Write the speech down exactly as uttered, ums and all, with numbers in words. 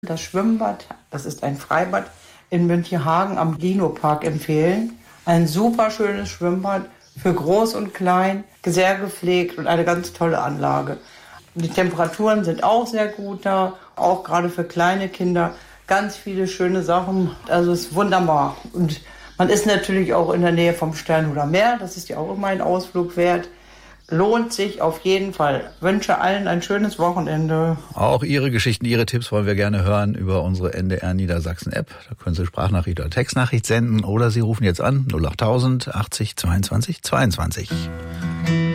Das Schwimmbad, das ist ein Freibad in Münchehagen am Linopark empfehlen. Ein super schönes Schwimmbad für Groß und Klein, sehr gepflegt und eine ganz tolle Anlage. Die Temperaturen sind auch sehr gut da, auch gerade für kleine Kinder. Ganz viele schöne Sachen, also es ist wunderbar. Und man ist natürlich auch in der Nähe vom Sternhuder Meer, das ist ja auch immer ein Ausflug wert. Lohnt sich auf jeden Fall. Wünsche allen ein schönes Wochenende. Auch Ihre Geschichten, Ihre Tipps wollen wir gerne hören über unsere N D R Niedersachsen App. Da können Sie Sprachnachricht oder Textnachricht senden oder Sie rufen jetzt an null acht tausend achtzig zweiundzwanzig zweiundzwanzig.